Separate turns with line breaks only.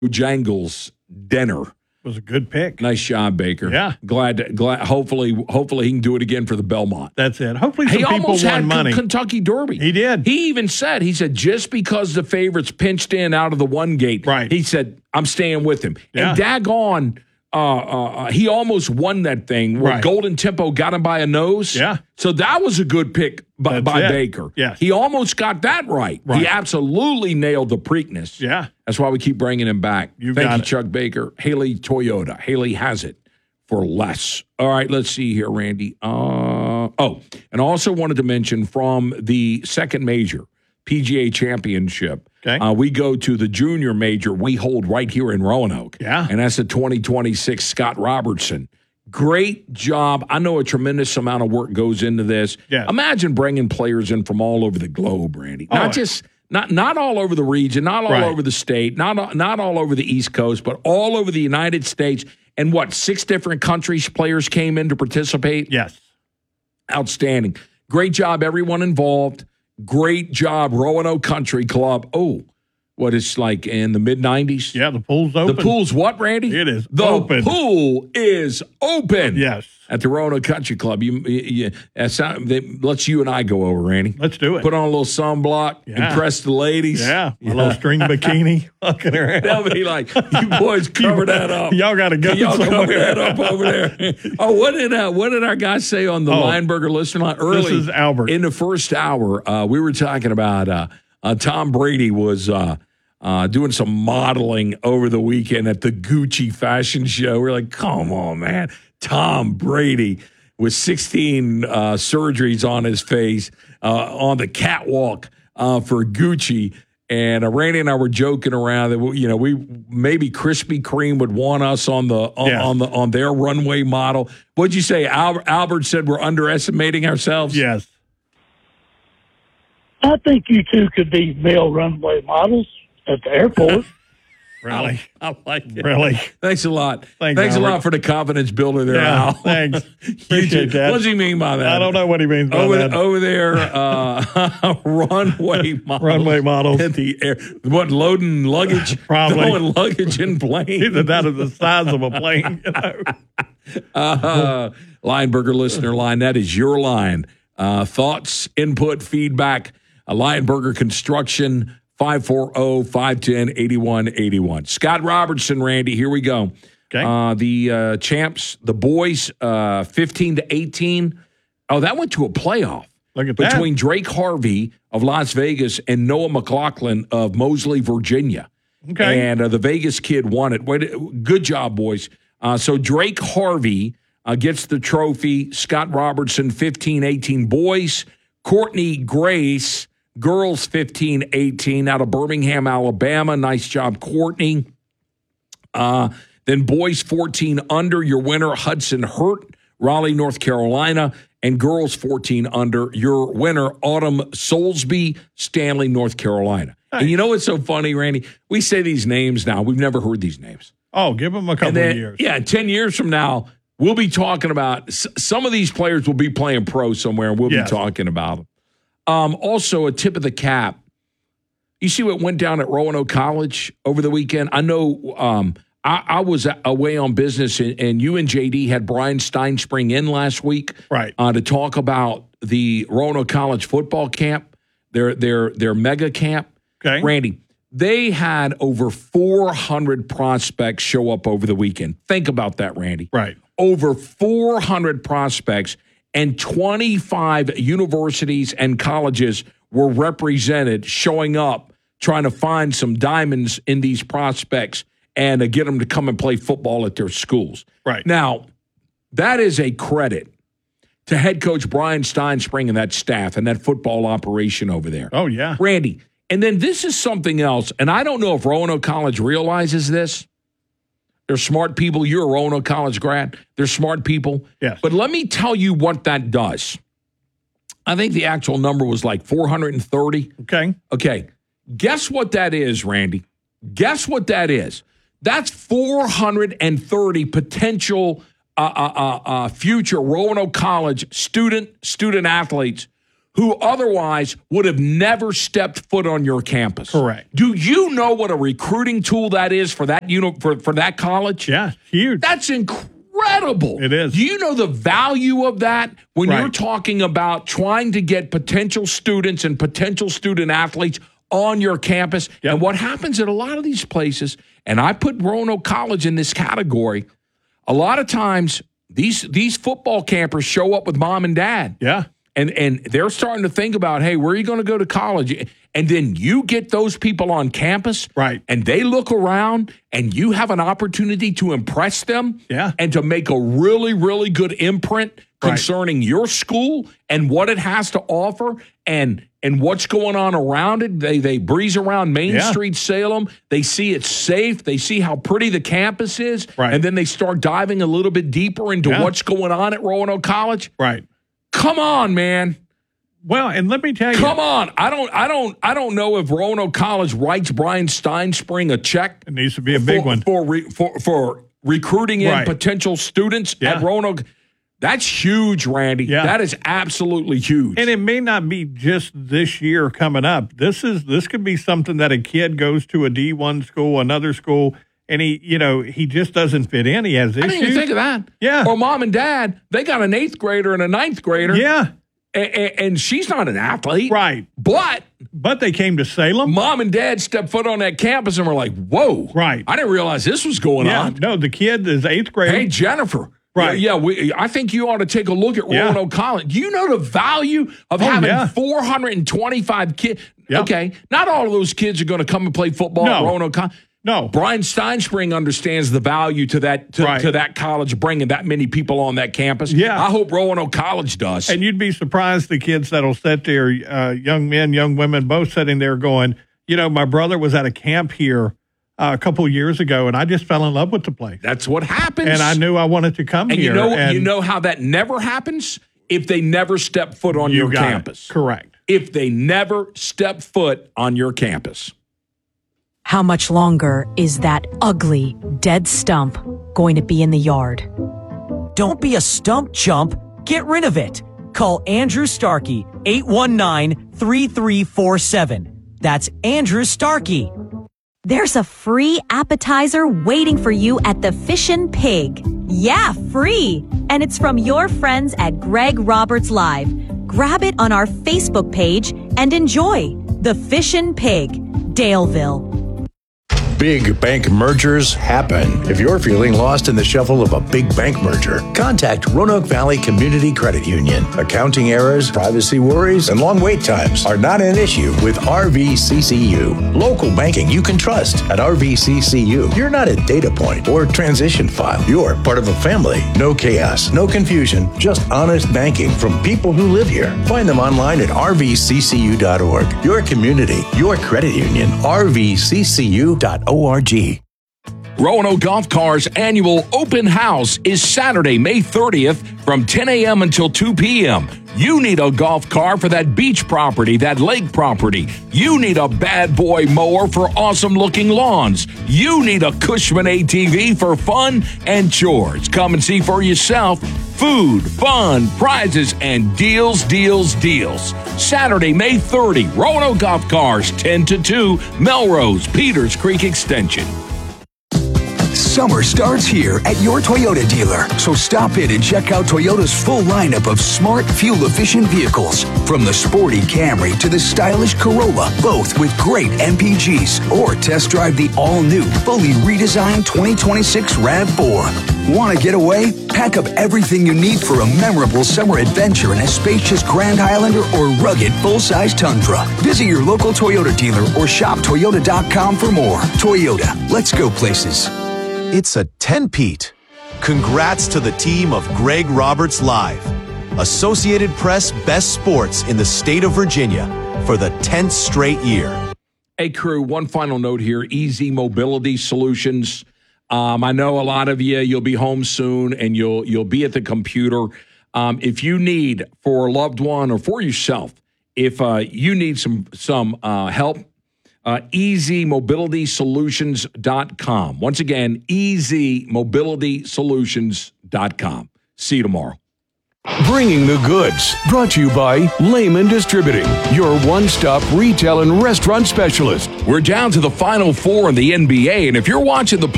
Jangles dinner.
Was a good pick.
Nice job, Baker.
Yeah.
Glad. Hopefully he can do it again for the Belmont.
That's it. Hopefully some
He
people
almost
won
had
money.
Kentucky Derby.
He did.
He even said, just because the favorites pinched in out of the one gate,
right.
He said, I'm staying with him.
Yeah.
And daggone, he almost won that thing where
Right.
Golden Tempo got him by a nose.
Yeah.
So that was a good pick by Baker.
Yes.
He almost got that right. He absolutely nailed the Preakness.
Yeah.
That's why we keep bringing him back. Thank you,
it.
Chuck Baker. Haley Toyota. Haley has it for less. All right, let's see here, Randy. And also wanted to mention from the second major, PGA Championship, we go to the junior major we hold right here in Roanoke.
Yeah.
And that's the 2026 Scott Robertson. Great job. I know a tremendous amount of work goes into this.
Yeah.
Imagine bringing players in from all over the globe, Randy. Not all over the region, not all over the state, not all over the East Coast, but all over the United States. And 6 different countries players came in to participate?
Yes.
Outstanding. Great job, everyone involved. Great job, Roanoke Country Club. Oh, what it's like in the mid-90s?
Yeah, the pool's open.
The pool's what, Randy?
It is
open. The pool is open.
Yes.
At the Roanoke Country Club. Let's you and I go over, Randy.
Let's do it.
Put on a little sunblock, impress the ladies.
Yeah, a little string bikini. Looking around.
They'll be like, you boys cover that up.
Y'all got to go
Y'all
somewhere.
cover that up over there. Oh, what did our guy say on the Lineberger listener line early?
This is Albert.
In the first hour, we were talking about Tom Brady was doing some modeling over the weekend at the Gucci fashion show. We're like, come on, man. Tom Brady with 16 surgeries on his face on the catwalk for Gucci. And Randy and I were joking around that we maybe Krispy Kreme would want us on their runway model. What'd you say? Albert said we're underestimating ourselves.
Yes.
I think you two could be male runway models at the airport.
Really?
I like it.
Really?
Thanks a lot.
Thanks
a lot for the confidence builder there,
yeah,
Al.
Thanks. Appreciate that.
What does he mean by that?
I don't know what he means by that.
Over there, runway models.
Runway models.
At the air. What, loading luggage?
Probably.
Throwing luggage in planes.
Either that or the size of a plane.
Lineberger listener line. That is your line. Thoughts, input, feedback. Lineberger Construction. 540-510-8181. Scott Robertson, Randy, here we go.
Okay.
The champs, the boys, 15-18. Oh, that went to a playoff.
Look at that.
Between Drake Harvey of Las Vegas and Noah McLaughlin of Moseley, Virginia.
Okay.
And the Vegas kid won it. Good job, boys. So Drake Harvey gets the trophy. Scott Robertson, 15-18 boys. Courtney Grace, girls 15-18 out of Birmingham, Alabama. Nice job, Courtney. Then boys 14 under, your winner, Hudson Hurt, Raleigh, North Carolina. And girls 14 under, your winner, Autumn Soulsby, Stanley, North Carolina. Nice. And you know what's so funny, Randy? We say these names now. We've never heard these names.
Oh, give them a couple of years.
Yeah, 10 years from now, we'll be talking about some of these players will be playing pro somewhere, and we'll be talking about them. Also, a tip of the cap. You see what went down at Roanoke College over the weekend? I know I was away on business, and you and JD had Brian Steinspring in last week,
right?
To talk about the Roanoke College football camp, their mega camp.
Okay,
Randy, they had over 400 prospects show up over the weekend. Think about that, Randy.
Right,
over 400 prospects. And 25 universities and colleges were represented, showing up, trying to find some diamonds in these prospects and get them to come and play football at their schools.
Right.
Now, that is a credit to head coach Brian Steinspring and that staff and that football operation over there.
Oh, yeah.
Randy, and then this is something else, and I don't know if Roanoke College realizes this. They're smart people. You're a Roanoke College grad. They're smart people.
Yes.
But let me tell you what that does. I think the actual number was like 430. Okay. Guess what that is, Randy? Guess what that is? That's 430 potential future Roanoke College student athletes who otherwise would have never stepped foot on your campus.
Correct.
Do you know what a recruiting tool that is for that for that college?
Yeah, huge.
That's incredible.
It is.
Do you know the value of that when
Right.
you're talking about trying to get potential students and potential student athletes on your campus?
Yep.
And what happens at a lot of these places, and I put Roanoke College in this category, a lot of times these football campers show up with mom and dad.
Yeah.
And they're starting to think about, hey, where are you going to go to college? And then you get those people on campus,
Right.
and they look around, and you have an opportunity to impress them,
Yeah.
and to make a really, really good imprint concerning your school and what it has to offer, and what's going on around it. They breeze around Main
Yeah.
Street, Salem. They see it's safe. They see how pretty the campus is,
Right.
and then they start diving a little bit deeper into
Yeah.
what's going on at Roanoke College.
Right.
Come on, man.
Well, and let me tell you.
Come on. I don't know if Roanoke College writes Brian Steinspring a check.
It needs to be a big one.
For recruiting in
Right.
potential students
Yeah.
at Roanoke. That's huge, Randy.
Yeah.
That is absolutely huge.
And it may not be just this year coming up. This could be something that a kid goes to a D1 school, another school, and he just doesn't fit in. He has issues.
I didn't even think of that.
Yeah.
Or mom and dad, they got an 8th grader and a 9th grader.
Yeah.
And she's not an athlete.
Right.
But
they came to Salem.
mom and dad stepped foot on that campus and were like, whoa.
Right.
I didn't realize this was going
Yeah.
on.
No, the kid is 8th grade.
Hey, Jennifer.
Right.
Yeah, I think you ought to take a look at
Yeah.
Roanoke College. Do you know the value of having
yeah.
425 kids?
Yep.
Okay, not all of those kids are going to come and play football at
No.
Roanoke College.
No.
Brian Steinspring understands the value to that
Right.
to that college bringing that many people on that campus.
Yeah.
I hope Roanoke College does.
And you'd be surprised the kids that'll sit there, young men, young women, both sitting there going, my brother was at a camp here a couple years ago, and I just fell in love with the place.
That's what happens.
And I knew I wanted to come
And
here.
you know how that never happens? If they never step foot on your
got it.
campus.
Correct.
If they never step foot on your campus.
How much longer is that ugly, dead stump going to be in the yard?
Don't be a stump chump. Get rid of it. Call Andrew Starkey, 819-3347. That's Andrew Starkey.
There's a free appetizer waiting for you at the Fishin' Pig. Yeah, free. And it's from your friends at Greg Roberts Live. Grab it on our Facebook page and enjoy. The Fishin' Pig, Daleville.
Big bank mergers happen. If you're feeling lost in the shuffle of a big bank merger, contact Roanoke Valley Community Credit Union. Accounting errors, privacy worries, and long wait times are not an issue with RVCCU. Local banking you can trust at RVCCU. You're not a data point or transition file. You're part of a family. No chaos, no confusion, just honest banking from people who live here. Find them online at rvccu.org. Your community, your credit union, rvccu.org.
Roanoke Golf Cars' annual open house is Saturday, May 30th from 10 a.m. until 2 p.m. You need a golf car for that beach property, that lake property. You need a bad boy mower for awesome-looking lawns. You need a Cushman ATV for fun and chores. Come and see for yourself. Food, fun, prizes, and deals, deals, deals. Saturday, May 30, Roanoke Golf Cars, 10 to 2, Melrose, Peters Creek Extension.
Summer starts here at your Toyota dealer. So stop in and check out Toyota's full lineup of smart, fuel-efficient vehicles. From the sporty Camry to the stylish Corolla, both with great MPGs. Or test drive the all-new, fully redesigned 2026 RAV4. Want to get away? Pack up everything you need for a memorable summer adventure in a spacious Grand Highlander or rugged full-size Tundra. Visit your local Toyota dealer or shop Toyota.com for more. Toyota, let's go places.
It's a 10-peat. Congrats to the team of Greg Roberts Live, Associated Press Best Sports in the state of Virginia for the 10th straight year.
Hey, crew, one final note here. Easy Mobility Solutions. I know a lot of you'll be home soon and you'll be at the computer. If you need for a loved one or for yourself, if you need some help, easymobilitysolutions.com. Once again, easymobilitysolutions.com. See you tomorrow.
Bringing the Goods, brought to you by Lehman Distributing, your one-stop retail and restaurant specialist.
We're down to the Final Four in the NBA, and if you're watching the